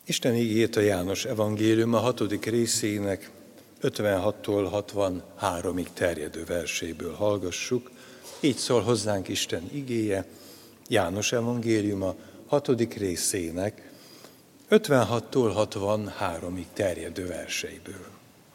Isten igéjét a János evangélium a 6. részének 56-tól 63-ig terjedő verséből hallgassuk. Így szól hozzánk Isten igéje, János evangélium a 6. részének 56-tól 63-ig terjedő verseiből.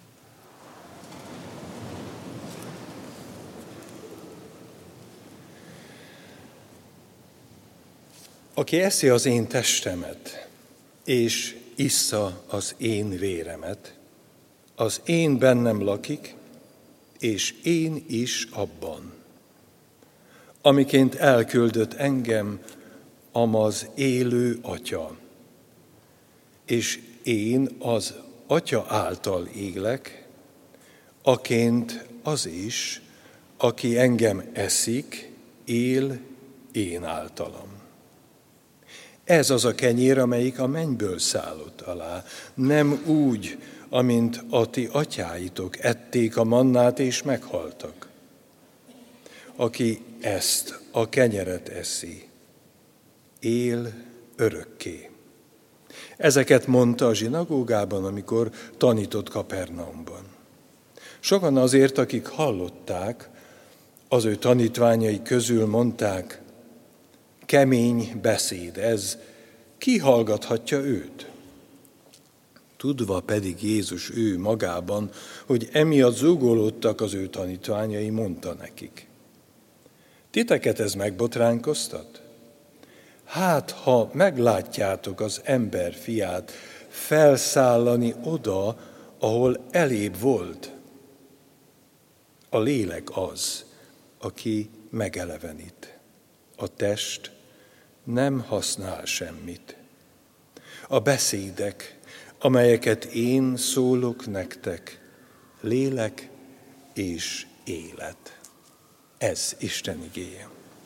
Aki eszi az én testemet, és issza az én véremet, az én bennem lakik, és én is abban. Amiként elküldött engem az élő Atya, és én az Atya által élek, aként az is, aki engem eszik, él én általam. Ez az a kenyér, amelyik a mennyből szállott alá, nem úgy, amint a ti atyáitok ették a mannát és meghaltak. Aki ezt a kenyeret eszi, él örökké. Ezeket mondta a zsinagógában, amikor tanított Kapernaumban. Sokan azért, akik hallották, az ő tanítványai közül mondták, kemény beszéd ez, ki hallgathatja őt? Tudva pedig Jézus ő magában, hogy emiatt zúgolódtak az ő tanítványai, mondta nekik. Titeket ez megbotránkoztat? Hát, ha meglátjátok az ember fiát felszállani oda, ahol elébb volt, a lélek az, aki megelevenít. A test nem használ semmit. A beszédek, amelyeket én szólok nektek, lélek és élet. Ez Isten igéje.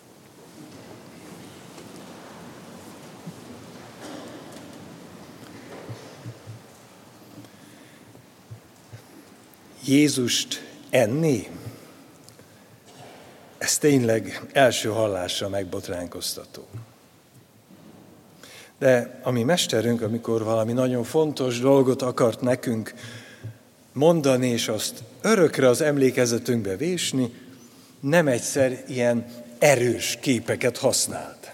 Jézust enni? Ez tényleg első hallásra megbotránkoztató. De a mi mesterünk, amikor valami nagyon fontos dolgot akart nekünk mondani, és azt örökre az emlékezetünkbe vésni, nem egyszer ilyen erős képeket használt.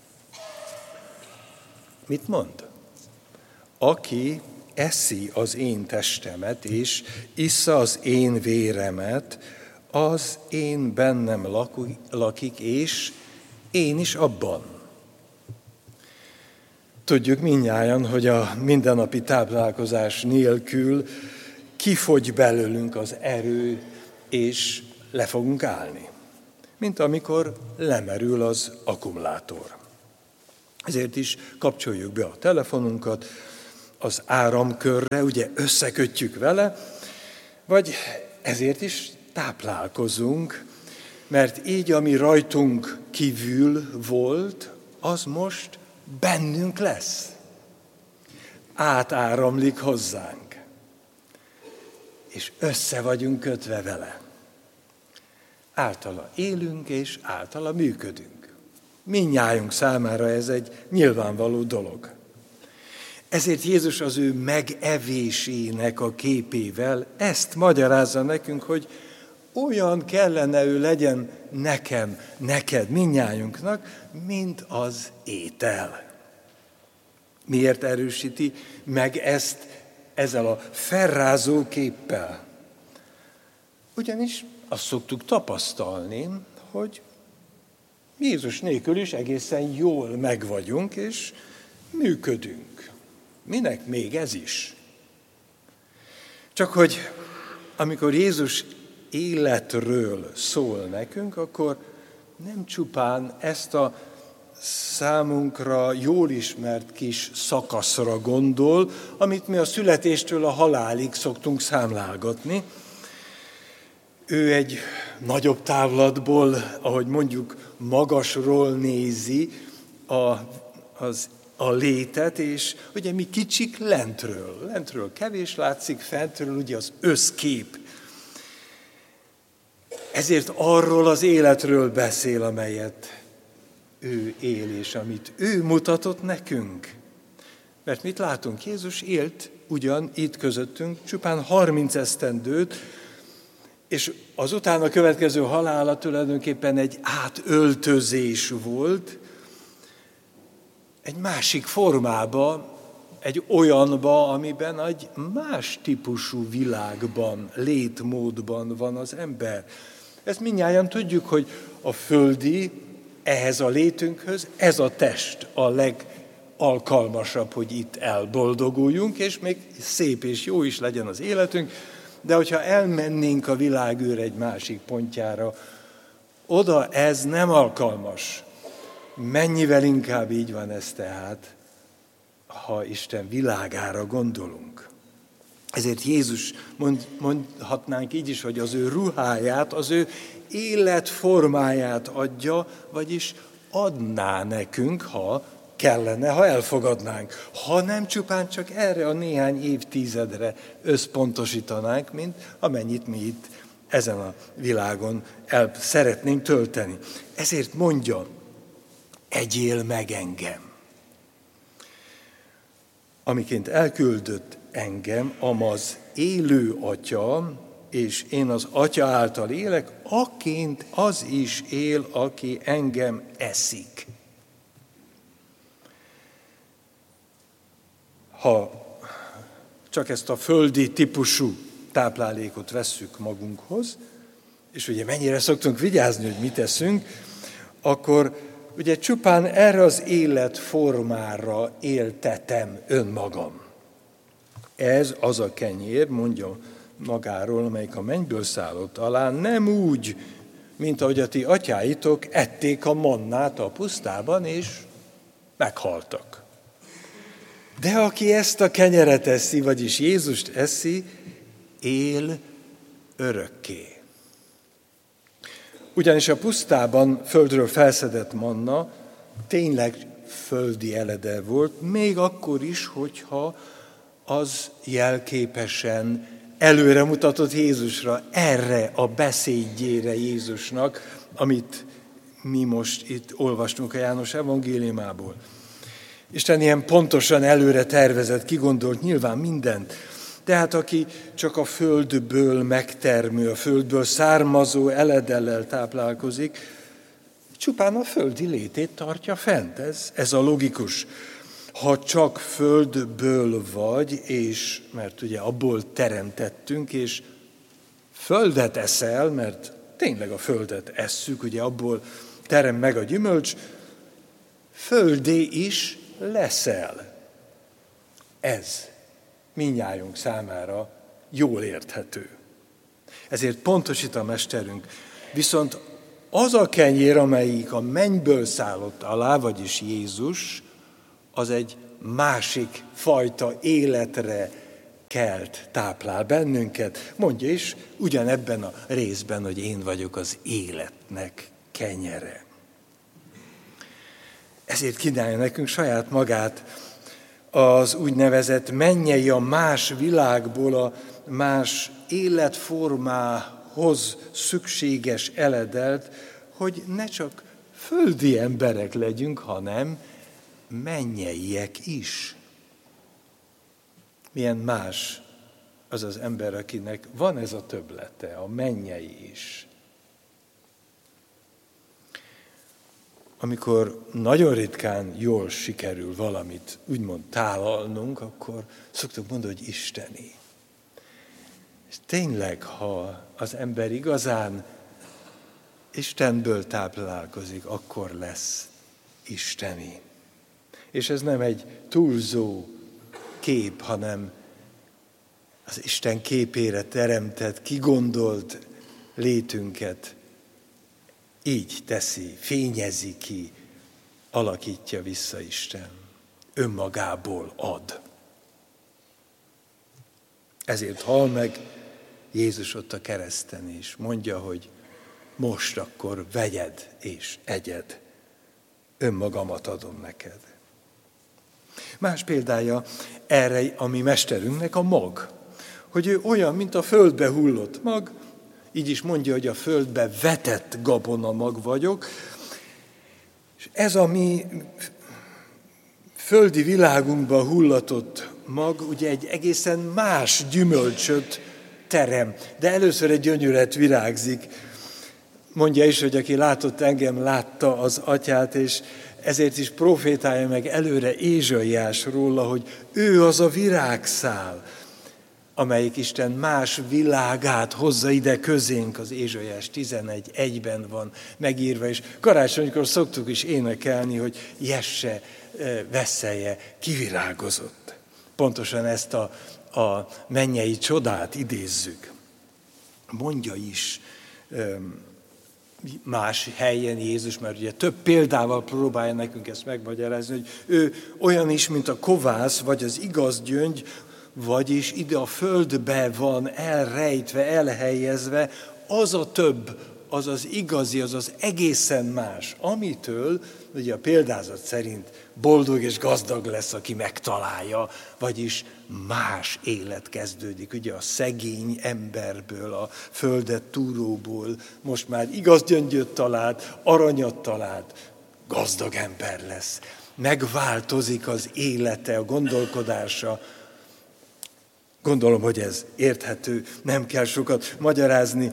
Mit mond? Aki eszi az én testemet, és issza az én véremet, az én bennem lakik, és én is abban. Tudjuk mindnyájan, hogy a mindennapi táplálkozás nélkül kifogy belőlünk az erő, és le fogunk állni. Mint amikor lemerül az akkumulátor. Ezért is kapcsoljuk be a telefonunkat az áramkörre, ugye összekötjük vele, vagy ezért is táplálkozunk, mert így, ami rajtunk kívül volt, az most bennünk lesz. Átáramlik hozzánk. És össze vagyunk kötve vele. Általa élünk, és általa működünk. Mindnyájunk számára ez egy nyilvánvaló dolog. Ezért Jézus az ő megevésének a képével ezt magyarázza nekünk, hogy olyan kellene ő legyen nekem, neked, mindnyájunknak, mint az étel. Miért erősíti meg ezt ezzel a felrázó képpel? Ugyanis azt szoktuk tapasztalni, hogy Jézus nélkül is egészen jól megvagyunk, és működünk. Minek még ez is? Csak hogy amikor Jézus életről szól nekünk, akkor nem csupán ezt a számunkra jól ismert kis szakaszra gondol, amit mi a születéstől a halálig szoktunk számlálgatni. Ő egy nagyobb távlatból, ahogy mondjuk magasról nézi a létet, és ugye mi kicsik lentről. Lentről kevés látszik, fentről ugye az összkép. Ezért arról az életről beszél, amelyet ő él, és amit ő mutatott nekünk. Mert mit látunk? Jézus élt ugyan itt közöttünk csupán 30 esztendőt, és az utána következő halála tulajdonképpen egy átöltözés volt, egy másik formába, egy olyanba, amiben egy más típusú világban, létmódban van az ember. Ezt mindnyájan tudjuk, hogy a földi, ehhez a létünkhöz, ez a test a legalkalmasabb, hogy itt elboldoguljunk, és még szép és jó is legyen az életünk, de hogyha elmennénk a világűr egy másik pontjára, oda ez nem alkalmas. Mennyivel inkább így van ez tehát, ha Isten világára gondolunk. Ezért Jézus, mondhatnánk így is, hogy az ő ruháját, az ő életformáját adja, vagyis adná nekünk, ha kellene, ha elfogadnánk. Ha nem csupán csak erre a néhány évtizedre összpontosítanánk, mint amennyit mi itt ezen a világon el szeretnénk tölteni. Ezért mondja, egyél meg engem. Amiként elküldött engem, amaz élő Atya, és én az Atya által élek, aként az is él, aki engem eszik. Ha csak ezt a földi típusú táplálékot vesszük magunkhoz, és ugye mennyire szoktunk vigyázni, hogy mit eszünk, akkor ugye csupán erre az életformára éltetem önmagam. Ez az a kenyér, mondja magáról, amelyik a mennyből szállott alá, nem úgy, mint ahogy a ti atyáitok ették a mannát a pusztában, és meghaltak. De aki ezt a kenyeret eszi, vagyis Jézust eszi, él örökké. Ugyanis a pusztában földről felszedett manna tényleg földi eledel volt, még akkor is, hogyha az jelképesen előre mutatott Jézusra, erre a beszédjére Jézusnak, amit mi most itt olvastunk a János evangéliumából. Isten ilyen pontosan előre tervezett, kigondolt nyilván mindent. Tehát aki csak a földből megtermő, a földből származó eledellel táplálkozik, csupán a földi létét tartja fent. Ez a logikus. Ha csak földből vagy, és mert ugye abból teremtettünk, és földet eszel, mert tényleg a földet esszük, ugye abból terem meg a gyümölcs, földé is leszel. Ez mindnyájunk számára jól érthető. Ezért pontosít a mesterünk. Viszont az a kenyér, amelyik a mennyből szállott alá, vagyis Jézus, az egy másik fajta életre kelt, táplál bennünket. Mondja is ugyanebben a részben, hogy én vagyok az életnek kenyere. Ezért kínálja nekünk saját magát, az úgynevezett mennyei, a más világból, a más életformához szükséges eledelt, hogy ne csak földi emberek legyünk, hanem mennyeiek is. Milyen más az az ember, akinek van ez a többlete, a mennyei is. Amikor nagyon ritkán jól sikerül valamit úgymond tálalnunk, akkor szoktuk mondani, hogy isteni. És tényleg, ha az ember igazán Istenből táplálkozik, akkor lesz isteni. És ez nem egy túlzó kép, hanem az Isten képére teremtett, kigondolt létünket így teszi, fényezi ki, alakítja vissza Isten. Önmagából ad. Ezért hal meg Jézus ott a kereszten, és mondja, hogy most akkor vegyed és egyed. Önmagamat adom neked. Más példája erre a mi mesterünknek a mag. Hogy ő olyan, mint a földbe hullott mag, így is mondja, hogy a földbe vetett gabonamag vagyok, és ez a mi földi világunkba hullatott mag ugye egy egészen más gyümölcsöt terem, de először egy gyönyörűet virágzik. Mondja is, hogy aki látott engem, látta az atyát, és ezért is profétálja meg előre Ézsaiás róla, hogy ő az a virágszál, amelyik Isten más világát hozza ide közénk, az Ézsaiás 11:1-ben van megírva, és karácsonykor szoktuk is énekelni, hogy Jesse vesszelje kivirágozott. Pontosan ezt a mennyei csodát idézzük. Mondja is más helyen Jézus, mert ugye több példával próbálja nekünk ezt megmagyarázni, hogy ő olyan is, mint a kovász, vagy az igaz gyöngy, vagyis ide a földbe van elrejtve, elhelyezve, az a több, az az igazi, az az egészen más, amitől, ugye a példázat szerint boldog és gazdag lesz, aki megtalálja, vagyis más élet kezdődik. Ugye a szegény emberből, a földet túróból most már igaz gyöngyöt talált, aranyat talált, gazdag ember lesz. Megváltozik az élete, a gondolkodása. Gondolom, hogy ez érthető, nem kell sokat magyarázni.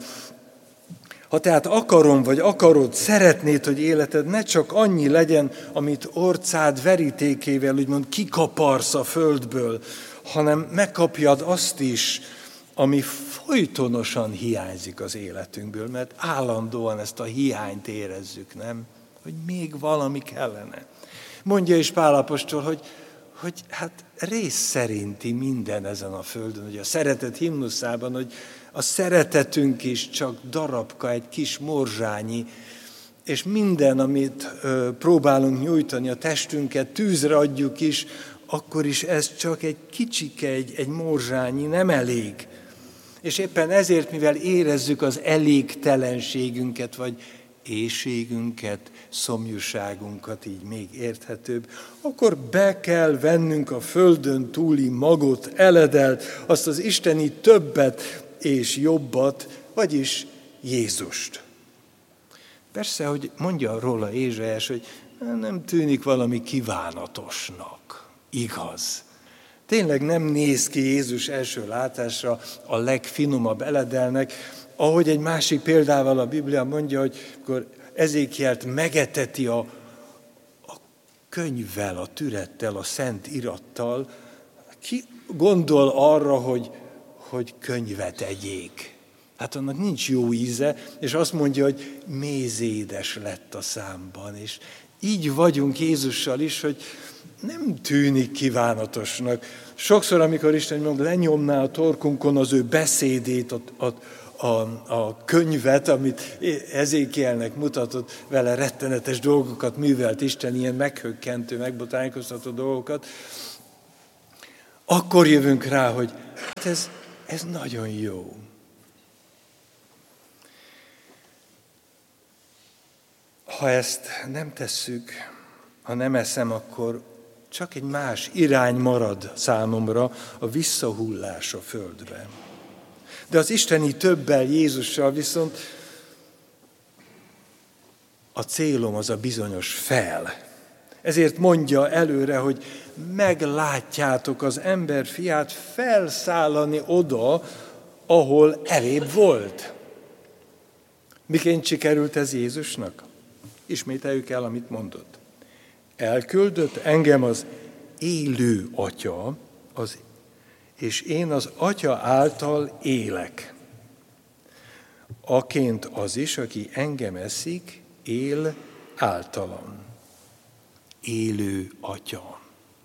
Ha tehát akarom, vagy akarod, szeretnéd, hogy életed ne csak annyi legyen, amit orcád verítékével úgymond kikaparsz a földből, hanem megkapjad azt is, ami folytonosan hiányzik az életünkből, mert állandóan ezt a hiányt érezzük, nem? Hogy még valami kellene. Mondja is Pál apostol, hogy hát rész szerinti minden ezen a földön, hogy a szeretet himnuszában, hogy a szeretetünk is csak darabka, egy kis morzsányi, és minden, amit próbálunk nyújtani, a testünket tűzre adjuk is, akkor is ez csak egy kicsike, egy morzsányi, nem elég. És éppen ezért, mivel érezzük az elégtelenségünket, vagy éhségünket, szomjúságunkat, így még érthetőbb, akkor be kell vennünk a földön túli magot, eledelt, azt az isteni többet és jobbat, vagyis Jézust. Persze, hogy mondja róla Ézsaiás, hogy nem tűnik valami kívánatosnak, igaz. Tényleg nem néz ki Jézus első látásra a legfinomabb eledelnek, ahogy egy másik példával a Biblia mondja, hogy akkor Ezékielt megeteti a könyvvel, a türettel, a szent irattal. Ki gondol arra, hogy könyvet egyék? Hát annak nincs jó íze, és azt mondja, hogy mézédes lett a számban. És így vagyunk Jézussal is, hogy nem tűnik kívánatosnak. Sokszor, amikor Isten lenyomná a torkunkon az ő beszédét, a könyvet, amit Ezékielnek mutatott, vele rettenetes dolgokat művelt Isten, ilyen meghökkentő, megbotánkoztató dolgokat, akkor jövünk rá, hogy hát ez nagyon jó. Ha ezt nem tesszük, ha nem eszem, akkor csak egy más irány marad számomra, a visszahullás a földbe. De az isteni többel, Jézussal viszont a célom az a bizonyos fel. Ezért mondja előre, hogy meglátjátok az ember fiát felszállani oda, ahol elébb volt. Miként sikerült ez Jézusnak? Ismételjük el, amit mondott. Elküldött engem az élő Atya, és én az Atya által élek. Aként az is, aki engem eszik, él általam. Élő Atya.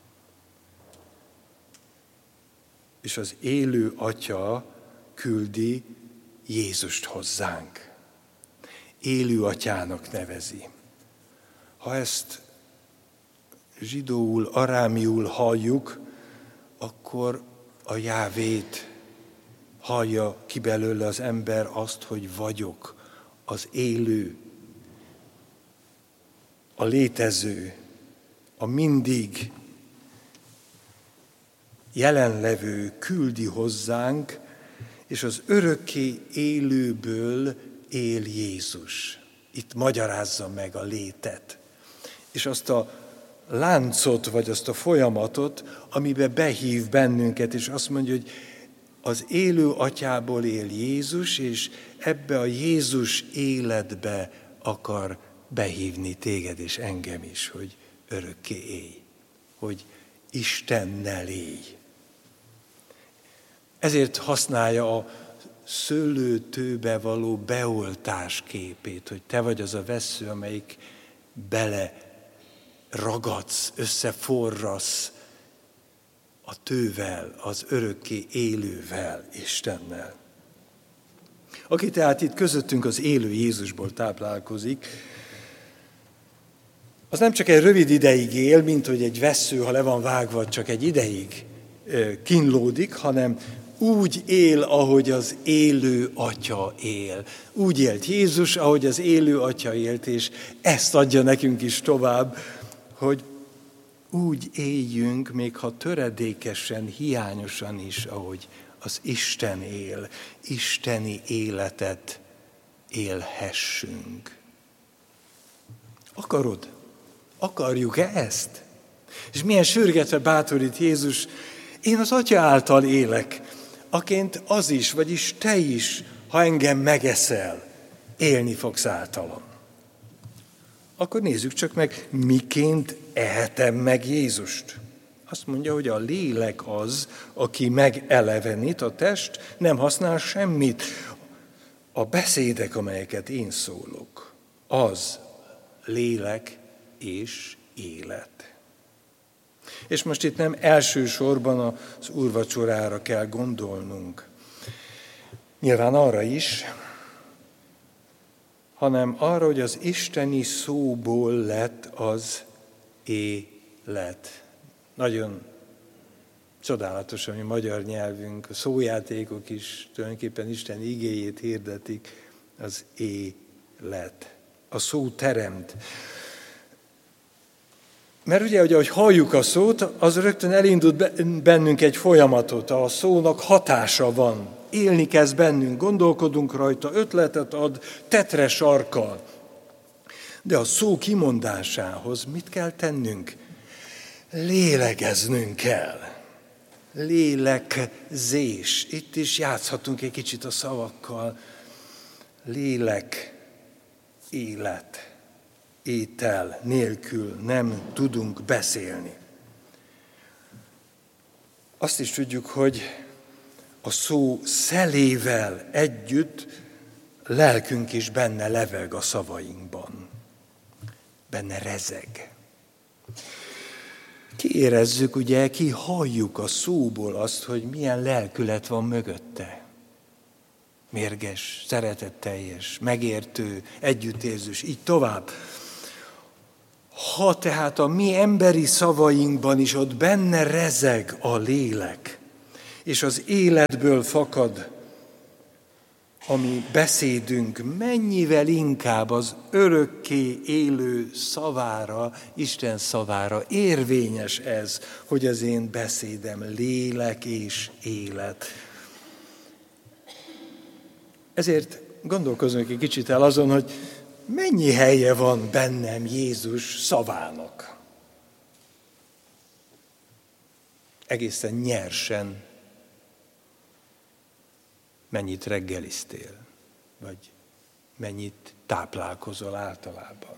És az élő Atya küldi Jézust hozzánk. Élő Atyának nevezi. Ha ezt zsidóul, arámiul halljuk, akkor a Jávét hallja ki belőle az ember azt, hogy vagyok, az élő, a létező, a mindig jelenlevő küldi hozzánk, és az örökké élőből él Jézus. Itt magyarázza meg a létet. És azt a láncot, vagy azt a folyamatot, amiben behív bennünket, és azt mondja, hogy az élő atyából él Jézus, és ebbe a Jézus életbe akar behívni téged és engem is, hogy örökké élj, hogy Istennel élj. Ezért használja a szőlőtőbe való beoltás képét, hogy te vagy az a vessző, amelyik bele ragadsz, összeforrasz a tővel, az örökké élővel, Istennel. Aki tehát itt közöttünk az élő Jézusból táplálkozik, az nem csak egy rövid ideig él, mint hogy egy vessző, ha le van vágva, csak egy ideig kínlódik, hanem úgy él, ahogy az élő Atya él. Úgy élt Jézus, ahogy az élő Atya élt, és ezt adja nekünk is tovább, hogy úgy éljünk, még ha töredékesen, hiányosan is, ahogy az Isten él, isteni életet élhessünk. Akarod? Akarjuk-e ezt? És milyen sürgetve bátorít Jézus, én az Atya által élek, aként az is, vagyis te is, ha engem megeszel, élni fogsz általam. Akkor nézzük csak meg, miként ehetem meg Jézust. Azt mondja, hogy a lélek az, aki megelevenít, a test nem használ semmit. A beszédek, amelyeket én szólok, az lélek és élet. És most itt nem elsősorban az úrvacsorára kell gondolnunk. Nyilván arra is, hanem arra, hogy az isteni szóból lett az élet. Nagyon csodálatos a mi magyar nyelvünk, a szójátékok is tulajdonképpen Isten igéjét hirdetik, az élet. A szó teremt. Mert ugye, ahogy halljuk a szót, az rögtön elindult bennünk egy folyamatot, a szónak hatása van. Élni kezd bennünk, gondolkodunk rajta, ötletet ad, tetre sarkal. De a szó kimondásához mit kell tennünk? Lélegeznünk kell. Lélegzés. Itt is játszhatunk egy kicsit a szavakkal. Lélek, élet, étel nélkül nem tudunk beszélni. Azt is tudjuk, hogy a szó szelével együtt lelkünk is benne leveg a szavainkban. Benne rezeg. Kiérezzük, ugye, kihalljuk a szóból azt, hogy milyen lelkület van mögötte. Mérges, szeretetteljes, megértő, együttérzős, így tovább. Ha tehát a mi emberi szavainkban is ott benne rezeg a lélek, és az életből fakad a mi beszédünk, mennyivel inkább az örökké élő szavára, Isten szavára érvényes ez, hogy az én beszédem lélek és élet. Ezért gondolkozunk egy kicsit el azon, hogy mennyi helye van bennem Jézus szavának. Egészen nyersen mennyit reggeliztél, vagy mennyit táplálkozol általában.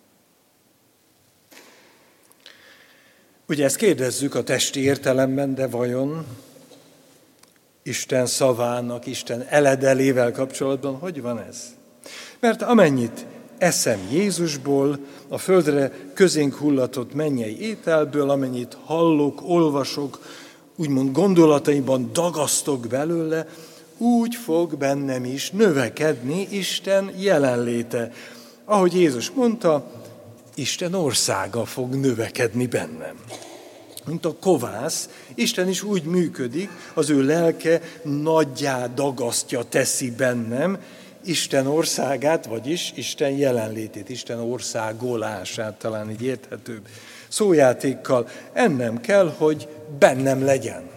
Ugye ezt kérdezzük a testi értelemben, de vajon Isten szavának, Isten eledelével kapcsolatban hogy van ez? Mert amennyit eszem Jézusból, a földre közénk hullatott mennyei ételből, amennyit hallok, olvasok, úgymond gondolataimban dagasztok belőle, úgy fog bennem is növekedni Isten jelenléte. Ahogy Jézus mondta, Isten országa fog növekedni bennem. Mint a kovász, Isten is úgy működik, az ő lelke nagyjá dagasztja, teszi bennem Isten országát, vagyis Isten jelenlétét, Isten országolását, talán így érthetőbb szójátékkal. Ennem kell, hogy bennem legyen.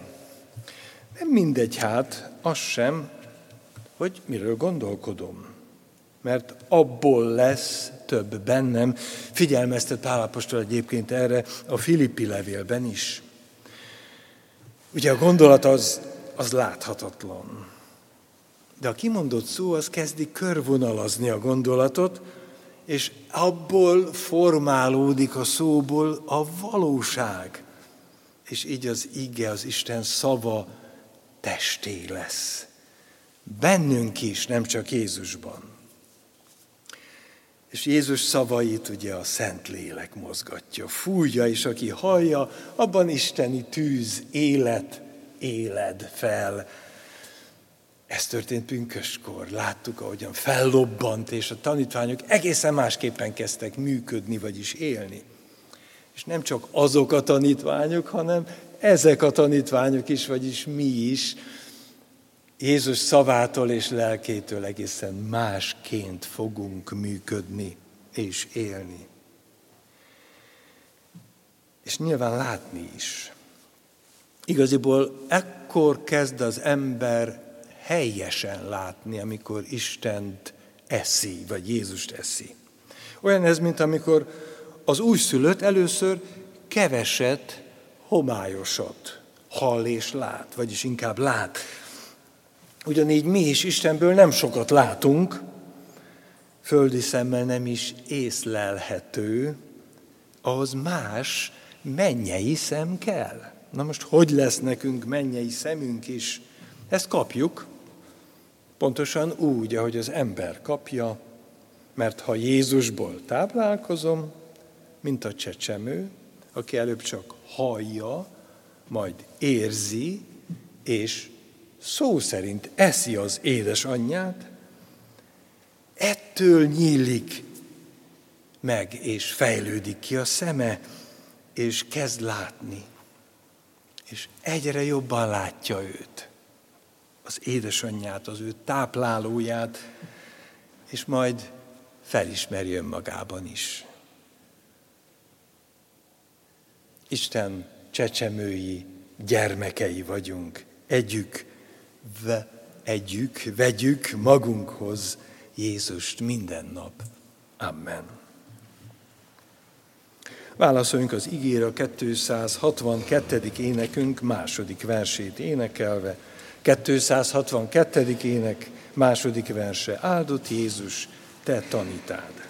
Nem mindegy hát, az sem, hogy miről gondolkodom. mert abból lesz több bennem. Figyelmeztet Pál apostol egyébként erre a Filippi levélben is. Ugye a gondolat az láthatatlan. De a kimondott szó az kezdi körvonalazni a gondolatot, és abból formálódik a szóból a valóság. És így az ige, az Isten szava testé lesz. Bennünk is, nem csak Jézusban. És Jézus szavait ugye a Szentlélek mozgatja, fújja, és aki hallja, abban isteni tűz, élet éled fel. Ez történt pünköstkor. Láttuk, ahogyan fellobbant, és a tanítványok egészen másképpen kezdtek működni, vagyis élni. És nem csak azok a tanítványok, hanem ezek a tanítványok is, vagyis mi is, Jézus szavától és lelkétől egészen másként fogunk működni és élni. És nyilván látni is. Igaziból ekkor kezd az ember helyesen látni, amikor Istent eszi, vagy Jézust eszi. Olyan ez, mint amikor az újszülött először keveset, homályosat hall és lát, vagyis inkább lát. Ugyanígy mi is Istenből nem sokat látunk, földi szemmel nem is észlelhető, ahhoz más mennyei szem kell. Na most hogy lesz nekünk mennyei szemünk is? Ezt kapjuk, pontosan úgy, ahogy az ember kapja, mert ha Jézusból táplálkozom, mint a csecsemő, aki előbb csak hallja, majd érzi, és szó szerint eszi az édesanyját, ettől nyílik meg, és fejlődik ki a szeme, és kezd látni. És egyre jobban látja őt, az édesanyját, az ő táplálóját, és majd felismeri önmagában is. Isten csecsemői gyermekei vagyunk, vegyük magunkhoz Jézust minden nap. Amen. Válaszoljunk az igére a 262. énekünk második versét énekelve. 262. ének második verse. Áldott Jézus, te tanítád!